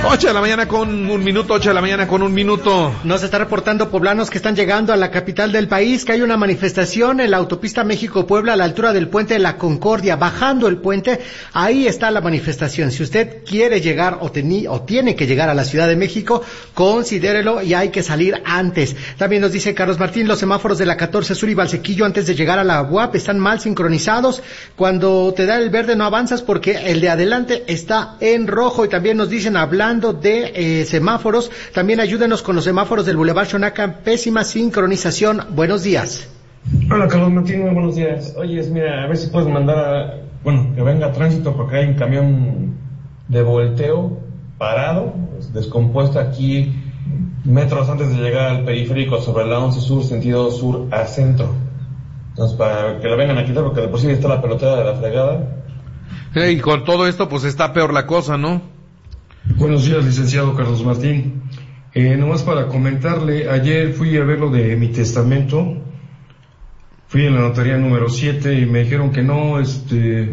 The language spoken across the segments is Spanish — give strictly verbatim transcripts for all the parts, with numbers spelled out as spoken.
ocho de la mañana con un minuto, ocho de la mañana con un minuto. Nos está reportando poblanos que están llegando a la capital del país que hay una manifestación en la autopista México-Puebla a la altura del puente de la Concordia. Bajando el puente, ahí está la manifestación. Si usted quiere llegar o, tení, o tiene que llegar a la Ciudad de México, considérelo y hay que salir antes. También nos dice Carlos Martín, los semáforos de la catorce Sur y Valsequillo antes de llegar a la U A P están mal sincronizados. Cuando te da el verde no avanzas porque el de adelante está en rojo. Y también nos dicen, hablando de eh, semáforos, también ayúdenos con los semáforos del Boulevard Xonaca, pésima sincronización. Buenos días. Hola Carlos Martín, muy buenos días. Oye, mira, a ver si puedes mandar a, bueno, que venga tránsito porque hay un camión de volteo parado, descompuesto aquí metros antes de llegar al periférico sobre la once Sur, sentido sur a centro. Entonces, para que lo vengan a quitar porque de por sí está la pelotera de la fregada. Y con todo esto, pues está peor la cosa, ¿no? Buenos días, licenciado Carlos Martín. Eh, nomás para comentarle, ayer fui a ver lo de mi testamento, fui en la notaría número siete y me dijeron que no, este,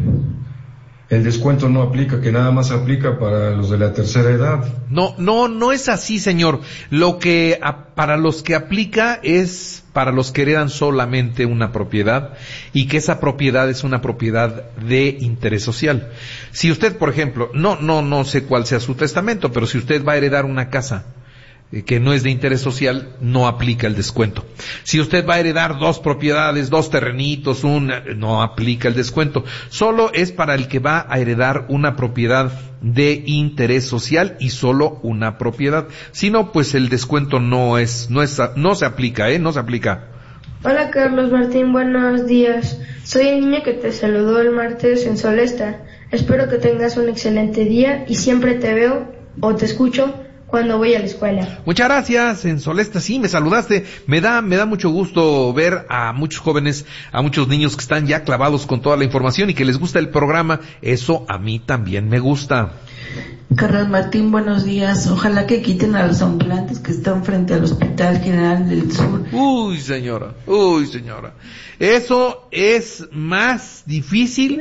el descuento no aplica, que nada más aplica para los de la tercera edad. No, no, no es así, señor. Lo que a, para los que aplica es para los que heredan solamente una propiedad y que esa propiedad es una propiedad de interés social. Si usted, por ejemplo, no, no, no sé cuál sea su testamento, pero si usted va a heredar una casa que no es de interés social, no aplica el descuento. Si usted va a heredar dos propiedades, dos terrenitos, un, no aplica el descuento. Solo es para el que va a heredar una propiedad de interés social y solo una propiedad. Si no, pues el descuento no es, no es, no se aplica, ¿eh? No se aplica. Hola Carlos Martín, buenos días. Soy el niño que te saludó el martes en Solesta. Espero que tengas un excelente día y siempre te veo o te escucho cuando voy a la escuela. Muchas gracias, en Solesta, sí, me saludaste. Me da, me da mucho gusto ver a muchos jóvenes, a muchos niños que están ya clavados con toda la información y que les gusta el programa. Eso a mí también me gusta. Carlos Martín, buenos días. Ojalá que quiten a los ambulantes que están frente al Hospital General del Sur. Uy, señora, uy, señora. Eso es más difícil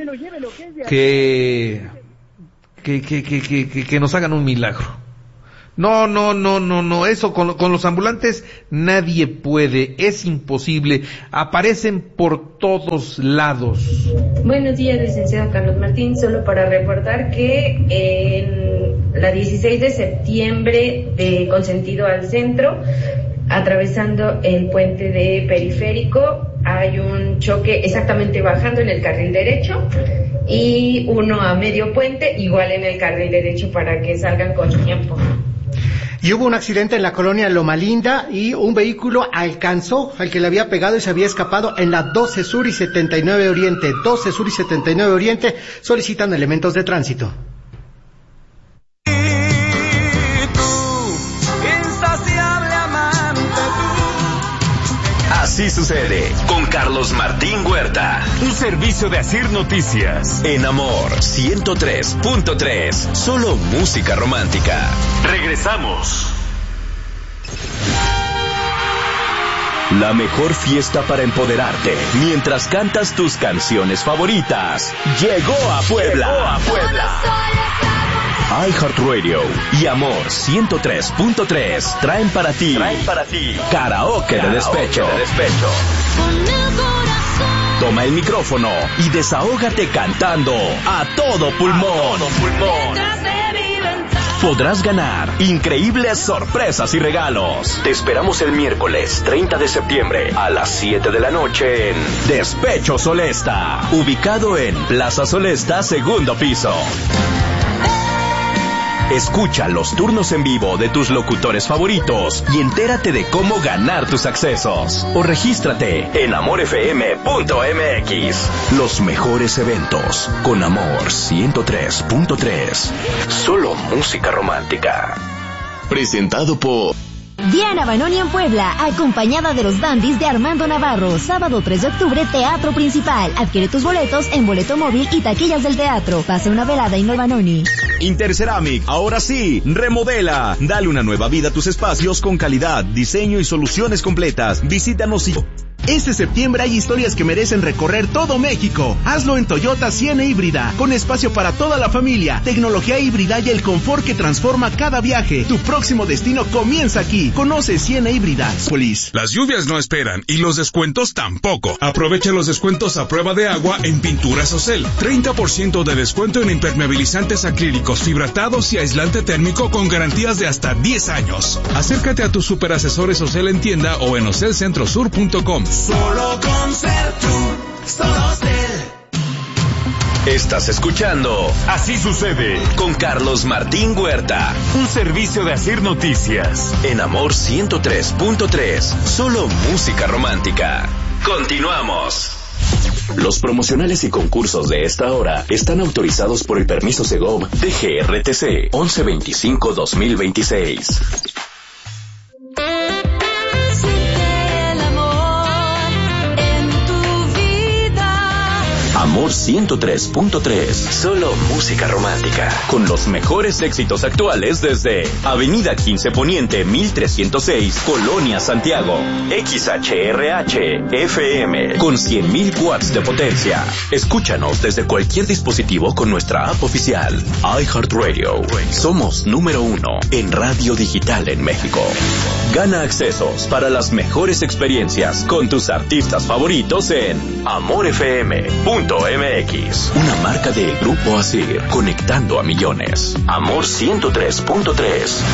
que, que, que, que, que, que, que nos hagan un milagro. No, no, no, no, no, eso con, con los ambulantes nadie puede, es imposible, aparecen por todos lados. Buenos días, licenciado Carlos Martín, solo para reportar que en la dieciséis de septiembre de con sentido al centro, atravesando el puente de Periférico, hay un choque exactamente bajando en el carril derecho y uno a medio puente, igual en el carril derecho para que salgan con tiempo. Y hubo un accidente en la colonia Loma Linda y un vehículo alcanzó al que le había pegado y se había escapado en la doce Sur y setenta y nueve Oriente. doce Sur y setenta y nueve Oriente solicitan elementos de tránsito. Así sucede con Carlos Martín Huerta. Un servicio de Asir Noticias. En Amor ciento tres punto tres. Solo música romántica. Regresamos. La mejor fiesta para empoderarte mientras cantas tus canciones favoritas. Llegó a Puebla. Llegó a Puebla. iHeartRadio y Amor ciento tres punto tres traen para ti, traen para ti karaoke, karaoke de despecho. de despecho. Toma el micrófono y desahógate cantando a todo pulmón. A todo pulmón. Podrás ganar increíbles sorpresas y regalos. Te esperamos el miércoles treinta de septiembre a las siete de la noche en Despecho Solesta, ubicado en Plaza Solesta, segundo piso. Escucha los turnos en vivo de tus locutores favoritos y entérate de cómo ganar tus accesos. O regístrate en amor f m punto m x. Los mejores eventos con Amor ciento tres punto tres. Solo música romántica. Presentado por Diana Banoni en Puebla, acompañada de los Dandis de Armando Navarro. Sábado tres de octubre, Teatro Principal. Adquiere tus boletos en boleto móvil y taquillas del teatro. Pasa una velada en Banoni. Interceramic, ahora sí, remodela. Dale una nueva vida a tus espacios con calidad, diseño y soluciones completas. Visítanos y... Este septiembre hay historias que merecen recorrer todo México. Hazlo en Toyota Siena híbrida, con espacio para toda la familia, tecnología híbrida y el confort que transforma cada viaje. Tu próximo destino comienza aquí. Conoce Siena híbrida. Polis. Las lluvias no esperan y los descuentos tampoco. Aprovecha los descuentos a prueba de agua en Pinturas Ocel. treinta por ciento de descuento en impermeabilizantes acrílicos, fibratados y aislante térmico con garantías de hasta diez años. Acércate a tus superasesores Ocel en tienda o en ocel centro sur punto com. Solo con Sertur, solo Ocel. Estás escuchando Así Sucede con Carlos Martín Huerta. Un servicio de Asir Noticias. En Amor ciento tres punto tres. Solo música romántica. Continuamos. Los promocionales y concursos de esta hora están autorizados por el permiso Segov de G R T C once veinticinco dos mil veintiséis. Amor ciento tres punto tres. Solo música romántica. Con los mejores éxitos actuales desde Avenida quince Poniente mil trescientos seis, Colonia Santiago. X H R H F M con cien mil watts de potencia. Escúchanos desde cualquier dispositivo con nuestra app oficial. iHeartRadio. Somos número uno en radio digital en México. Gana accesos para las mejores experiencias con tus artistas favoritos en amor f m punto m x. Una marca de Grupo Asir, conectando a millones. Amor ciento tres punto tres.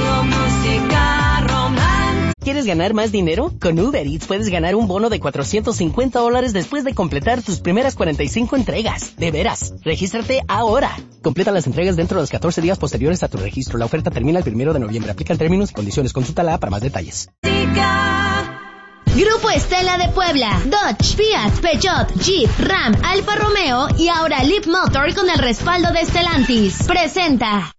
¿Quieres ganar más dinero? Con Uber Eats puedes ganar un bono de cuatrocientos cincuenta dólares después de completar tus primeras cuarenta y cinco entregas. De veras, regístrate ahora. Completa las entregas dentro de los catorce días posteriores a tu registro. La oferta termina el primero de noviembre. Aplican términos y condiciones. Consulta la app para más detalles. Grupo Estela de Puebla, Dodge, Fiat, Peugeot, Jeep, Ram, Alfa Romeo y ahora Leap Motor con el respaldo de Stellantis. Presenta.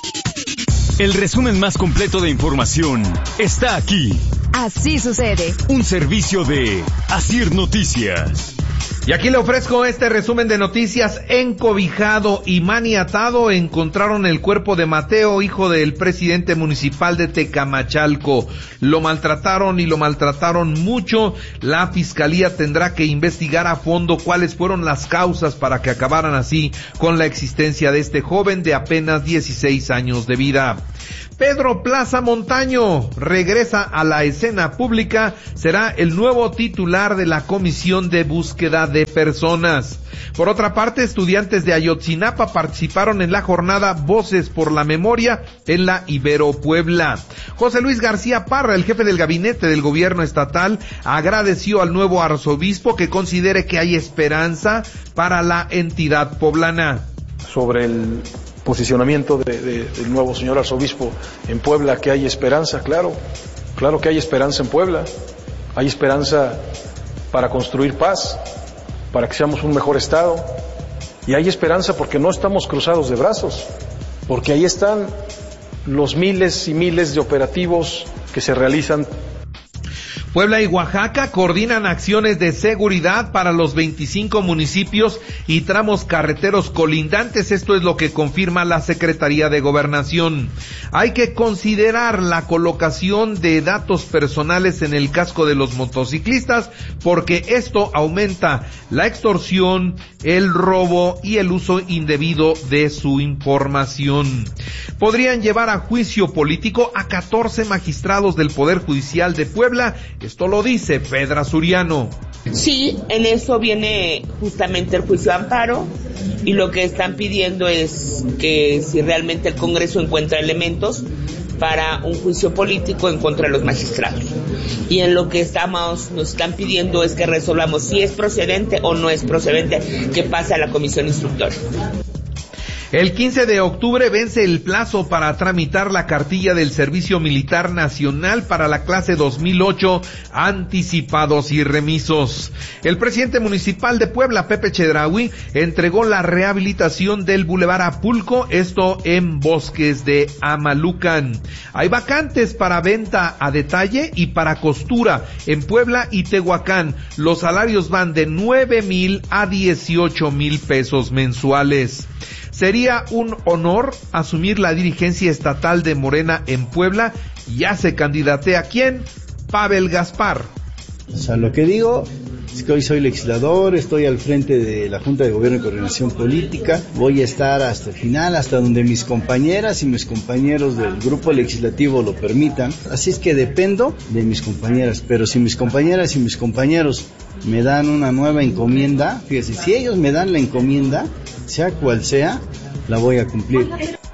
El resumen más completo de información está aquí. Así sucede. Un servicio de Asir Noticias. Y aquí le ofrezco este resumen de noticias. Encobijado y maniatado encontraron el cuerpo de Mateo, hijo del presidente municipal de Tecamachalco. Lo maltrataron y lo maltrataron mucho. La fiscalía tendrá que investigar a fondo cuáles fueron las causas para que acabaran así con la existencia de este joven de apenas dieciséis años de vida. Pedro Plaza Montaño regresa a la escena pública, será el nuevo titular de la Comisión de Búsqueda de Personas. Por otra parte, estudiantes de Ayotzinapa participaron en la jornada Voces por la Memoria en la Ibero Puebla. José Luis García Parra, el jefe del gabinete del gobierno estatal, agradeció al nuevo arzobispo que considere que hay esperanza para la entidad poblana. Sobre el posicionamiento de, de, del nuevo señor arzobispo en Puebla, que hay esperanza, claro, claro que hay esperanza en Puebla, hay esperanza para construir paz, para que seamos un mejor estado, y hay esperanza porque no estamos cruzados de brazos, porque ahí están los miles y miles de operativos que se realizan. Puebla y Oaxaca coordinan acciones de seguridad para los veinticinco municipios y tramos carreteros colindantes. Esto es lo que confirma la Secretaría de Gobernación. Hay que considerar la colocación de datos personales en el casco de los motociclistas porque esto aumenta la extorsión, el robo y el uso indebido de su información. Podrían llevar a juicio político a catorce magistrados del Poder Judicial de Puebla. Esto lo dice Pedra Suriano. Sí, en eso viene justamente el juicio de amparo y lo que están pidiendo es que si realmente el Congreso encuentra elementos para un juicio político en contra de los magistrados. Y en lo que estamos, nos están pidiendo es que resolvamos si es procedente o no es procedente, que pase a la comisión instructora. El quince de octubre vence el plazo para tramitar la cartilla del Servicio Militar Nacional para la clase dos mil ocho, anticipados y remisos. El presidente municipal de Puebla, Pepe Chedraui, entregó la rehabilitación del Boulevard Apulco, esto en Bosques de Amalucan. Hay vacantes para venta a detalle y para costura en Puebla y Tehuacán. Los salarios van de nueve mil a dieciocho mil pesos mensuales. Sería un honor asumir la dirigencia estatal de Morena en Puebla. Ya se candidatea ¿quién? Pavel Gaspar. O sea, lo que digo es que hoy soy legislador, estoy al frente de la Junta de Gobierno y Coordinación Política, voy a estar hasta el final, hasta donde mis compañeras y mis compañeros del grupo legislativo lo permitan, así es que dependo de mis compañeras, pero si mis compañeras y mis compañeros me dan una nueva encomienda, fíjense, si ellos me dan la encomienda, sea cual sea, la voy a cumplir.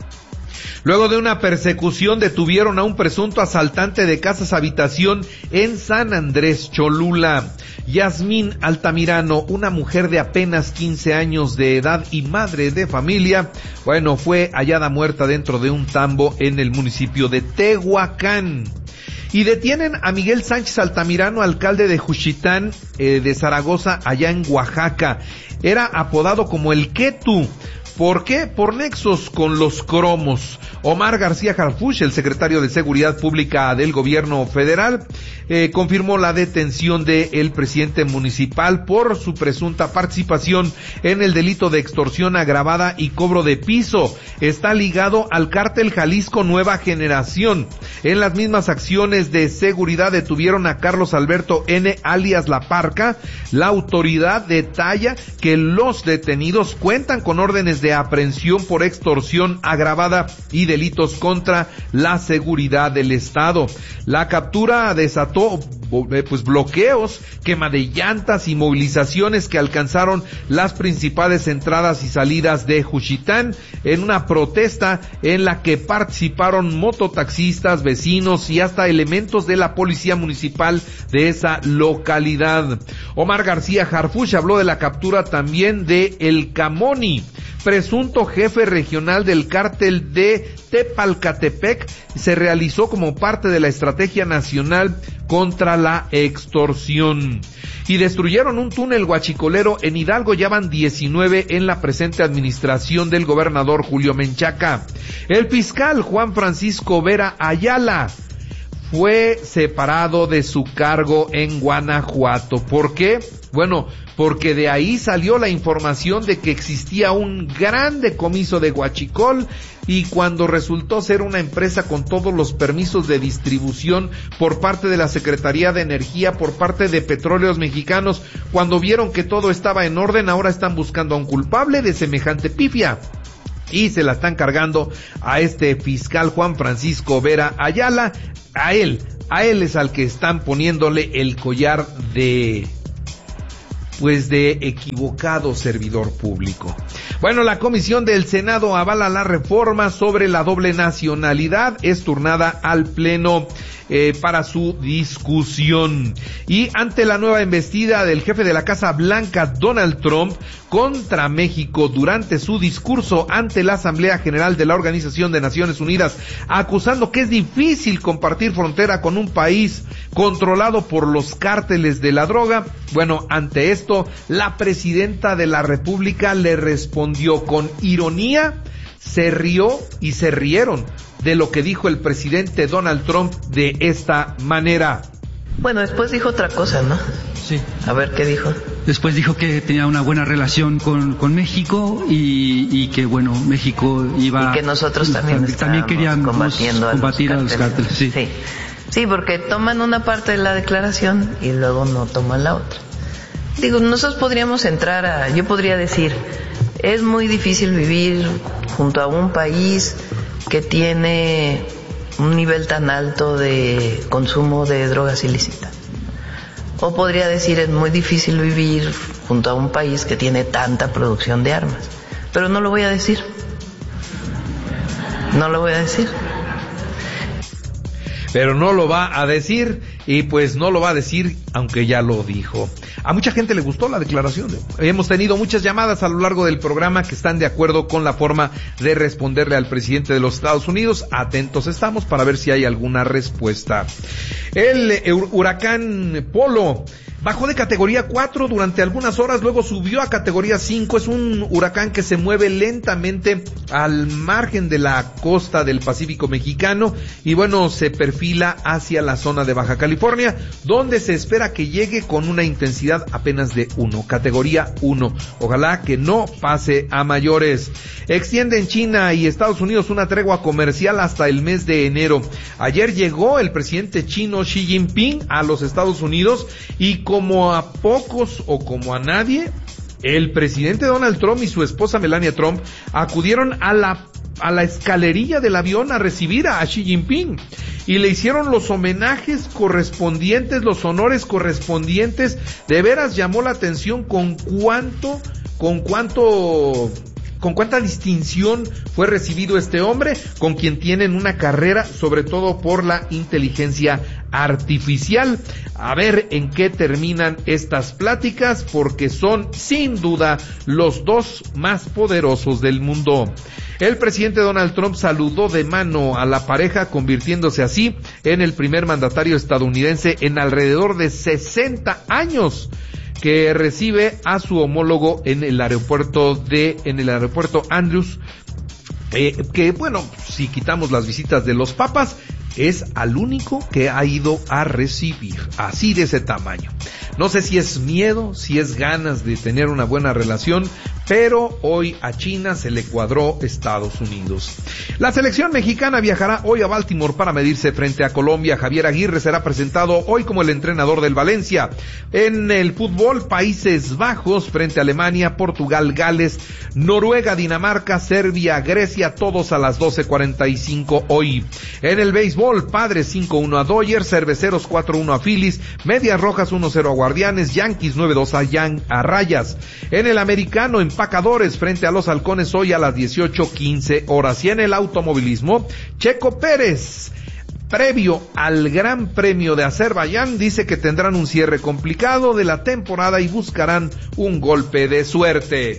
Luego de una persecución detuvieron a un presunto asaltante de casas habitación en San Andrés Cholula. Yasmín Altamirano, una mujer de apenas quince años de edad y madre de familia, bueno, fue hallada muerta dentro de un tambo en el municipio de Tehuacán. Y detienen a Miguel Sánchez Altamirano, alcalde de Juchitán, eh, de Zaragoza, allá en Oaxaca. Era apodado como el Ketu. ¿Por qué? Por nexos con los cromos. Omar García Harfuch, el secretario de Seguridad Pública del Gobierno Federal, eh, confirmó la detención del presidente municipal por su presunta participación en el delito de extorsión agravada y cobro de piso. Está ligado al cártel Jalisco Nueva Generación. En las mismas acciones de seguridad detuvieron a Carlos Alberto N. alias La Parca. La autoridad detalla que los detenidos cuentan con órdenes de aprehensión por extorsión agravada y delitos contra la seguridad del Estado. La captura desató pues bloqueos, quema de llantas y movilizaciones que alcanzaron las principales entradas y salidas de Juchitán en una protesta en la que participaron mototaxistas, vecinos y hasta elementos de la policía municipal de esa localidad. Omar García Harfuch habló de la captura también de El Camoni, presunto jefe regional del cártel de Tepalcatepec. Se realizó como parte de la estrategia nacional contra la extorsión. Y destruyeron un túnel huachicolero en Hidalgo, ya van diecinueve en la presente administración del gobernador Julio Menchaca. El fiscal Juan Francisco Vera Ayala fue separado de su cargo en Guanajuato. ¿Por qué? Bueno, porque de ahí salió la información de que existía un gran decomiso de huachicol, y cuando resultó ser una empresa con todos los permisos de distribución por parte de la Secretaría de Energía, por parte de Petróleos Mexicanos, cuando vieron que todo estaba en orden, ahora están buscando a un culpable de semejante pifia. Y se la están cargando a este fiscal Juan Francisco Vera Ayala. A él, a él es al que están poniéndole el collar de... pues de equivocado servidor público. Bueno, la Comisión del Senado avala la reforma sobre la doble nacionalidad, es turnada al Pleno eh, para su discusión. Y ante la nueva embestida del jefe de la Casa Blanca, Donald Trump, contra México durante su discurso ante la Asamblea General de la Organización de Naciones Unidas, acusando que es difícil compartir frontera con un país controlado por los cárteles de la droga. Bueno, ante esto, la presidenta de la República le respondió con ironía, se rió y se rieron de lo que dijo el presidente Donald Trump de esta manera. Bueno, después dijo otra cosa, ¿no? Sí. A ver, ¿qué dijo? Después dijo que tenía una buena relación con, con México y, y que, bueno, México iba... Y que nosotros también, también queríamos combatiendo a combatir los a los cárteles. Sí. Sí. Sí, porque toman una parte de la declaración y luego no toman la otra. Digo, nosotros podríamos entrar a... Yo podría decir, es muy difícil vivir junto a un país que tiene un nivel tan alto de consumo de drogas ilícitas. O podría decir, es muy difícil vivir junto a un país que tiene tanta producción de armas. Pero no lo voy a decir. No lo voy a decir. Pero no lo va a decir, y pues no lo va a decir aunque ya lo dijo. A mucha gente le gustó la declaración. Hemos tenido muchas llamadas a lo largo del programa que están de acuerdo con la forma de responderle al presidente de los Estados Unidos. Atentos estamos para ver si hay alguna respuesta. El huracán Polo bajó de categoría cuatro durante algunas horas, luego subió a categoría cinco. Es un huracán que se mueve lentamente al margen de la costa del Pacífico mexicano y bueno, se perfila hacia la zona de Baja California, donde se espera que llegue con una intensidad apenas de uno, categoría uno. Ojalá que no pase a mayores. Extienden China y Estados Unidos una tregua comercial hasta el mes de enero. Ayer llegó el presidente chino Xi Jinping a los Estados Unidos y como a pocos o como a nadie, el presidente Donald Trump y su esposa Melania Trump acudieron a la a la escalerilla del avión a recibir a Xi Jinping y le hicieron los homenajes correspondientes, los honores correspondientes. De veras llamó la atención con cuánto, con cuánto, con cuánta distinción fue recibido este hombre, con quien tienen una carrera, sobre todo por la inteligencia artificial. A ver en qué terminan estas pláticas, porque son sin duda los dos más poderosos del mundo. El presidente Donald Trump saludó de mano a la pareja, convirtiéndose así en el primer mandatario estadounidense en alrededor de sesenta años que recibe a su homólogo en el aeropuerto de, en el aeropuerto Andrews, eh, que bueno, si quitamos las visitas de los papas, es al único que ha ido a recibir, así de ese tamaño. No sé si es miedo, si es ganas de tener una buena relación, pero hoy a China se le cuadró Estados Unidos. La selección mexicana viajará hoy a Baltimore para medirse frente a Colombia. Javier Aguirre será presentado hoy como el entrenador del Valencia. En el fútbol, Países Bajos frente a Alemania, Portugal, Gales, Noruega, Dinamarca, Serbia, Grecia, todos a las doce cuarenta y cinco hoy. En el béisbol, Padres cinco uno a Dodgers, Cerveceros cuatro uno a Phillies, Medias Rojas uno cero a Guardianes, Yankees nueve dos a, Yan- a Rayas. En el americano, Empacadores frente a los Halcones hoy a las dieciocho quince horas. Y en el automovilismo, Checo Pérez, previo al Gran Premio de Azerbaiyán, dice que tendrán un cierre complicado de la temporada y buscarán un golpe de suerte.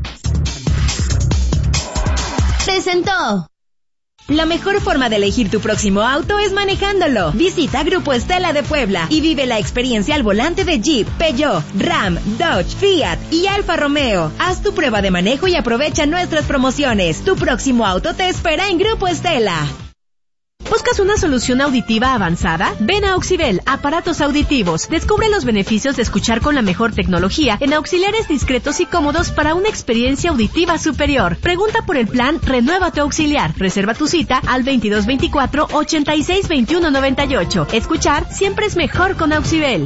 Presentó. La mejor forma de elegir tu próximo auto es manejándolo. Visita Grupo Estela de Puebla y vive la experiencia al volante de Jeep, Peugeot, Ram, Dodge, Fiat y Alfa Romeo. Haz tu prueba de manejo y aprovecha nuestras promociones. Tu próximo auto te espera en Grupo Estela. ¿Buscas una solución auditiva avanzada? Ven a Auxibel, aparatos auditivos. Descubre los beneficios de escuchar con la mejor tecnología en auxiliares discretos y cómodos para una experiencia auditiva superior. Pregunta por el plan Renueva tu Auxiliar. Reserva tu cita al veintidós veinticuatro, ochenta y seis, veintiuno noventa y ocho. Escuchar siempre es mejor con Auxibel.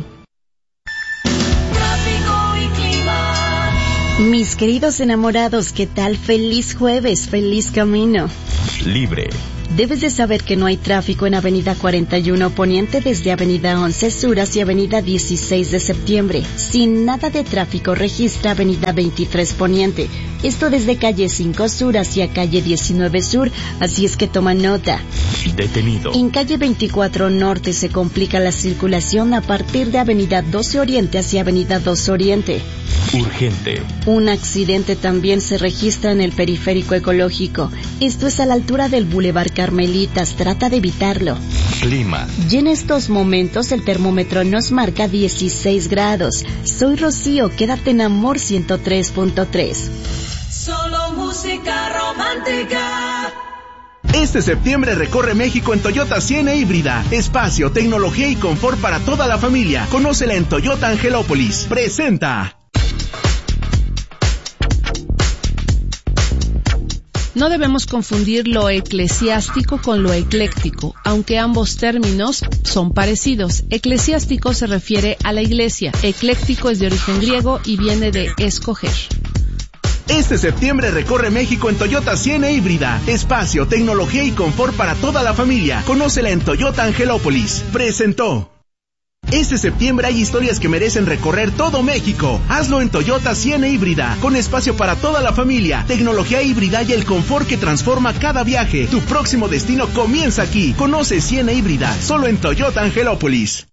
Mis queridos enamorados, ¿qué tal? Feliz jueves, feliz camino. Libre. Debes de saber que no hay tráfico en Avenida cuarenta y uno Poniente desde Avenida once Sur hacia Avenida dieciséis de septiembre. Sin nada de tráfico, registra Avenida veintitrés Poniente. Esto desde calle cinco Sur hacia calle diecinueve Sur, así es que toma nota. Detenido. En calle veinticuatro Norte se complica la circulación a partir de Avenida doce Oriente hacia Avenida doce Oriente. Urgente. Un accidente también se registra en el periférico ecológico. Esto es a la altura del Boulevard Carmelitas, trata de evitarlo. Clima. Y en estos momentos el termómetro nos marca dieciséis grados. Soy Rocío, quédate en Amor ciento tres punto tres. Solo música romántica. Este septiembre recorre México en Toyota Siena híbrida. Espacio, tecnología y confort para toda la familia. Conócela en Toyota Angelópolis. Presenta. No debemos confundir lo eclesiástico con lo ecléctico, aunque ambos términos son parecidos. Eclesiástico se refiere a la iglesia, ecléctico es de origen griego y viene de escoger. Este septiembre recorre México en Toyota Siena híbrida. Espacio, tecnología y confort para toda la familia. Conócela en Toyota Angelópolis. Presentó. Este septiembre hay historias que merecen recorrer todo México. Hazlo en Toyota Siena híbrida, con espacio para toda la familia, tecnología híbrida y el confort que transforma cada viaje. Tu próximo destino comienza aquí. Conoce Siena híbrida, solo en Toyota Angelópolis.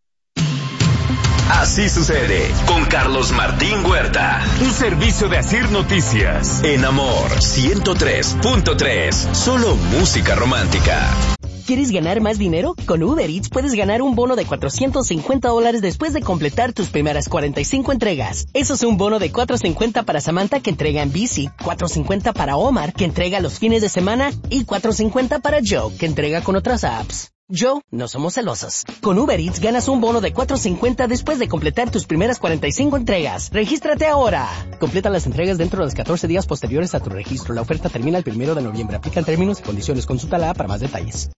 Así sucede con Carlos Martín Huerta. Un servicio de Asir Noticias. En Amor ciento tres punto tres. Solo música romántica. ¿Quieres ganar más dinero? Con Uber Eats puedes ganar un bono de cuatrocientos cincuenta dólares después de completar tus primeras cuarenta y cinco entregas. Eso es un bono de cuatrocientos cincuenta para Samantha, que entrega en bici, cuatrocientos cincuenta para Omar, que entrega los fines de semana, y cuatrocientos cincuenta para Joe, que entrega con otras apps. Joe, no somos celosos. Con Uber Eats ganas un bono de cuatrocientos cincuenta después de completar tus primeras cuarenta y cinco entregas. ¡Regístrate ahora! Completa las entregas dentro de los catorce días posteriores a tu registro. La oferta termina el primero de noviembre. Aplican términos y condiciones. Consulta la app para más detalles.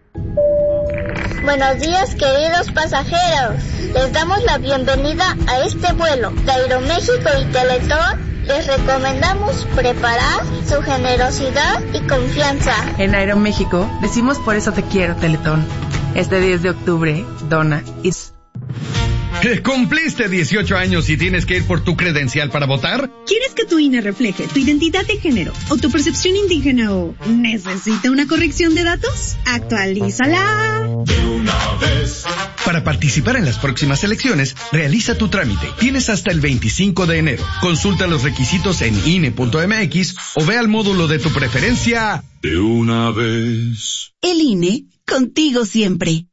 Buenos días, queridos pasajeros. Les damos la bienvenida a este vuelo de Aeroméxico y Teletón. Les recomendamos preparar su generosidad y confianza. En Aeroméxico decimos por eso te quiero, Teletón. Este diez de octubre, dona y... ¿Cumpliste dieciocho años y tienes que ir por tu credencial para votar? ¿Quieres que tu I N E refleje tu identidad de género o tu percepción indígena o necesita una corrección de datos? ¡Actualízala! De una vez. Para participar en las próximas elecciones, realiza tu trámite. Tienes hasta el veinticinco de enero. Consulta los requisitos en I N E punto M X o ve al módulo de tu preferencia. De una vez. El I N E, contigo siempre.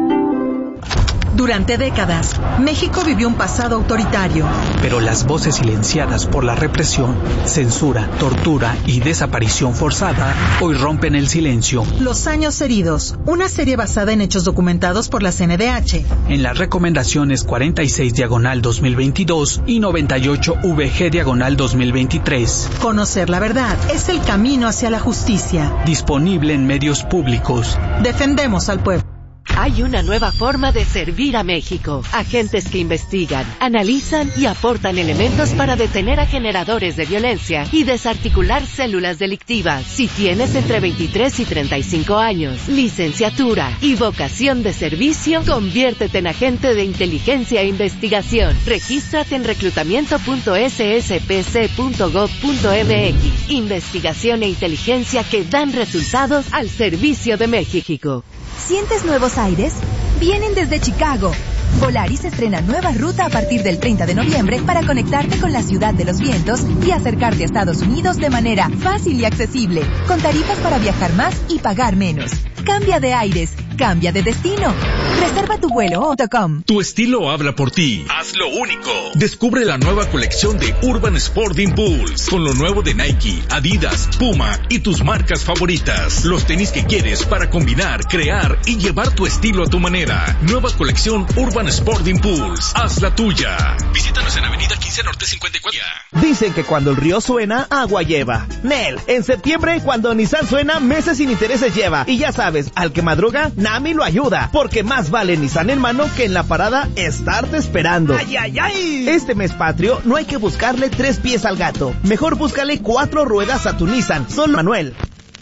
Durante décadas, México vivió un pasado autoritario. Pero las voces silenciadas por la represión, censura, tortura y desaparición forzada hoy rompen el silencio. Los años heridos, una serie basada en hechos documentados por la C N D H. En las recomendaciones cuarenta y seis diagonal dos mil veintidós y noventa y ocho V G diagonal dos mil veintitrés. Conocer la verdad es el camino hacia la justicia. Disponible en medios públicos. Defendemos al pueblo. Hay una nueva forma de servir a México. Agentes que investigan, analizan y aportan elementos para detener a generadores de violencia y desarticular células delictivas. Si tienes entre veintitrés y treinta y cinco años, licenciatura y vocación de servicio, conviértete en agente de inteligencia e investigación. Regístrate en reclutamiento punto s s p c punto gov punto m x. Investigación e inteligencia que dan resultados al servicio de México. ¿Sientes nuevos aires? Vienen desde Chicago. Volaris estrena nueva ruta a partir del treinta de noviembre para conectarte con la ciudad de los vientos y acercarte a Estados Unidos de manera fácil y accesible, con tarifas para viajar más y pagar menos. Cambia de aires, cambia de destino. Reserva tu vuelo punto com. Tu estilo habla por ti. Haz lo único. Descubre la nueva colección de Urban Sport Impulse, con lo nuevo de Nike, Adidas, Puma y tus marcas favoritas. Los tenis que quieres para combinar, crear y llevar tu estilo a tu manera. Nueva colección Urban Sport Impulse. Haz la tuya. Visítanos en Avenida quince Norte cincuenta y cuatro. Dicen que cuando el río suena, agua lleva. Nel, en septiembre, cuando Nissan suena, meses sin intereses lleva. Y ya sabes, al que madruga, Nami lo ayuda. Porque más vale Nissan en mano que en la parada estarte esperando. ¡Ay, ay, ay! Este mes patrio, no hay que buscarle tres pies al gato. Mejor búscale cuatro ruedas a tu Nissan. Solo Manuel.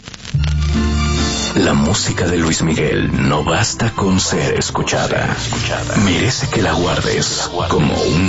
La música de Luis Miguel no basta con ser escuchada. Merece que la guardes como un